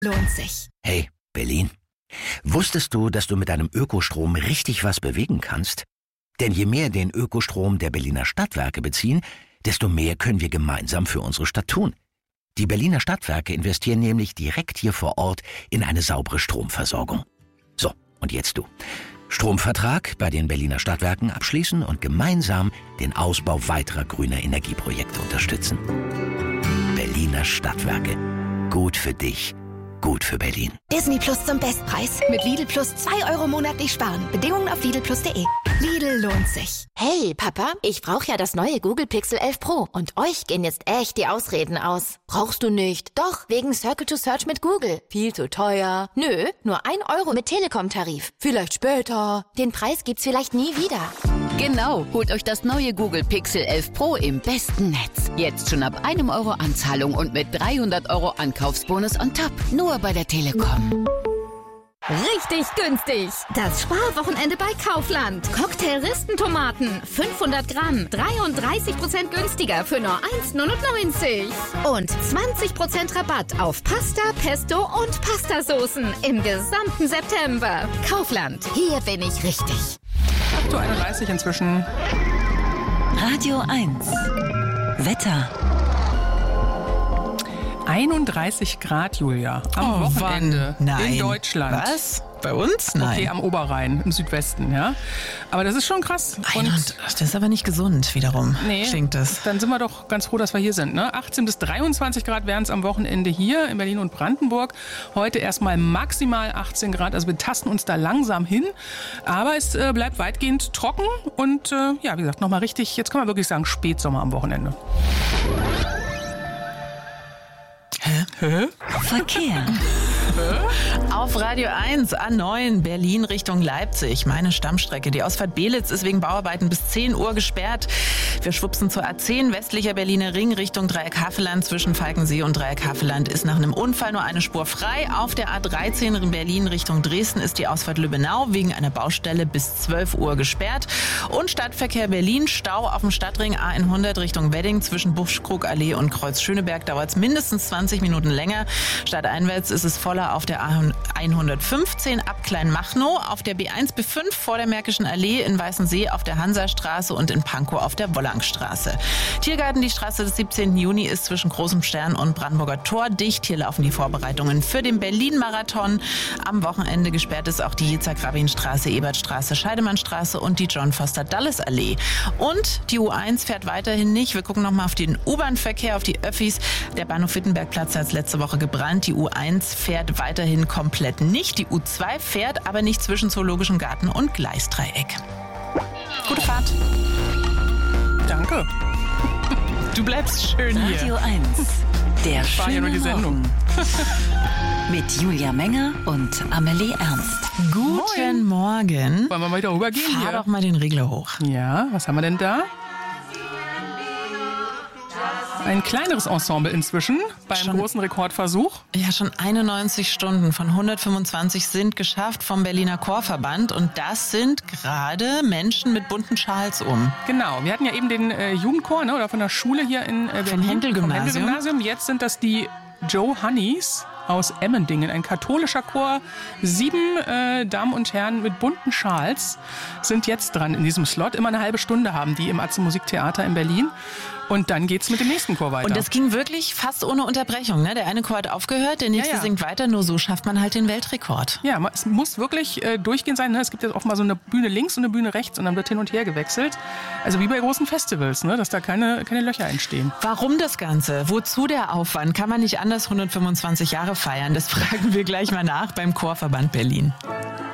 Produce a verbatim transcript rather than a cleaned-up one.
lohnt sich. Hey, Berlin. Wusstest du, dass du mit deinem Ökostrom richtig was bewegen kannst? Denn je mehr den Ökostrom der Berliner Stadtwerke beziehen, desto mehr können wir gemeinsam für unsere Stadt tun. Die Berliner Stadtwerke investieren nämlich direkt hier vor Ort in eine saubere Stromversorgung. So, und jetzt du. Stromvertrag bei den Berliner Stadtwerken abschließen und gemeinsam den Ausbau weiterer grüner Energieprojekte unterstützen. Berliner Stadtwerke. Gut für dich. Gut für Berlin. Disney Plus zum Bestpreis. Mit Lidl Plus zwei Euro monatlich sparen. Bedingungen auf lidl plus punkt de. Lidl lohnt sich. Hey, Papa, ich brauche ja das neue Google Pixel elf Pro. Und euch gehen jetzt echt die Ausreden aus. Brauchst du nicht. Doch, wegen Circle to Search mit Google. Viel zu teuer. Nö, nur ein Euro mit Telekom-Tarif. Vielleicht später. Den Preis gibt's vielleicht nie wieder. Genau, holt euch das neue Google Pixel elf Pro im besten Netz. Jetzt schon ab einem Euro Anzahlung und mit dreihundert Euro Ankaufsbonus on top. Nur bei der Telekom. Richtig günstig. Das Sparwochenende bei Kaufland. Cocktail-Ristentomaten, fünfhundert Gramm, dreiunddreißig Prozent günstiger für nur eins neunundneunzig. Und zwanzig Prozent Rabatt auf Pasta, Pesto und Pastasoßen im gesamten September. Kaufland, hier bin ich richtig. acht Uhr einunddreißig inzwischen. Radio eins. Wetter. einunddreißig Grad, Julia, am Oh, Wochenende wann? Nein. in Deutschland. Was? Bei uns? Nein. Okay, am Oberrhein, im Südwesten, ja. Aber das ist schon krass. Und das ist aber nicht gesund, wiederum, nee, klingt das. Dann sind wir doch ganz froh, dass wir hier sind. Ne? achtzehn bis dreiundzwanzig Grad wären es am Wochenende hier in Berlin und Brandenburg. Heute erstmal maximal achtzehn Grad, also wir tasten uns da langsam hin. Aber es äh, bleibt weitgehend trocken und äh, ja, wie gesagt, nochmal richtig, jetzt kann man wirklich sagen, Spätsommer am Wochenende. Hä? Hä? Verkehr. Auf Radio eins, A neun, Berlin Richtung Leipzig. Meine Stammstrecke. Die Ausfahrt Belitz ist wegen Bauarbeiten bis zehn Uhr gesperrt. Wir schwupsen zur A zehn, westlicher Berliner Ring Richtung Dreieck-Havelland. Zwischen Falkensee und Dreieck-Havelland ist nach einem Unfall nur eine Spur frei. Auf der A dreizehn in Berlin Richtung Dresden ist die Ausfahrt Lübbenau wegen einer Baustelle bis zwölf Uhr gesperrt. Und Stadtverkehr Berlin, Stau auf dem Stadtring A hundert Richtung Wedding. Zwischen Buschkrugallee und Kreuz Schöneberg dauert es mindestens zwanzig Minuten länger. Stadteinwärts ist es voller auf der A hundertfünfzehn ab Kleinmachnow, auf der B eins B fünf vor der Märkischen Allee, in Weißensee auf der Hansastraße und in Pankow auf der Wollangstraße. Tiergarten, die Straße des siebzehnten Juni ist zwischen Großem Stern und Brandenburger Tor dicht. Hier laufen die Vorbereitungen für den Berlin-Marathon. Am Wochenende gesperrt ist auch die Yitzhak-Rabin-Straße, Ebertstraße, Scheidemannstraße und die John-Foster-Dulles-Allee. Und die U eins fährt weiterhin nicht. Wir gucken nochmal auf den U-Bahn-Verkehr, auf die Öffis. Der Bahnhof Wittenbergplatz hat letzte Woche gebrannt. Die U eins fährt weiterhin komplett nicht. Die U zwei fährt aber nicht zwischen Zoologischem Garten und Gleisdreieck. Gute Fahrt. Danke. Du bleibst schön hier. Radio eins. Der Ich fahre ja nur schöne die Sendung. Morgen. Mit Julia Menger und Amelie Ernst. Guten Morgen. Wollen wir mal wieder rübergehen Fahr hier? doch mal den Regler hoch. Ja, was haben wir denn da? Ein kleineres Ensemble inzwischen beim Schon- großen Rekordversuch. Ja, schon einundneunzig Stunden von hundertfünfundzwanzig sind geschafft vom Berliner Chorverband. Und das sind gerade Menschen mit bunten Schals um. Genau, wir hatten ja eben den äh, Jugendchor, ne, oder von der Schule hier in äh, Berlin. Vom Händel-Gymnasium. Vom Händel-Gymnasium. Jetzt sind das die Joe Honeys aus Emmendingen, ein katholischer Chor. Sieben äh, Damen und Herren mit bunten Schals sind jetzt dran in diesem Slot. Immer eine halbe Stunde haben die im Atze Musiktheater in Berlin. Und dann geht's mit dem nächsten Chor weiter. Und das ging wirklich fast ohne Unterbrechung. Ne? Der eine Chor hat aufgehört, der nächste Ja, ja. singt weiter. Nur so schafft man halt den Weltrekord. Ja, es muss wirklich äh, durchgehend sein. Ne? Es gibt jetzt auch mal so eine Bühne links und eine Bühne rechts und dann wird hin und her gewechselt. Also wie bei großen Festivals, ne? Dass da keine, keine Löcher entstehen. Warum das Ganze? Wozu der Aufwand? Kann man nicht anders hundertfünfundzwanzig Jahre feiern? Das fragen wir gleich mal nach beim Chorverband Berlin.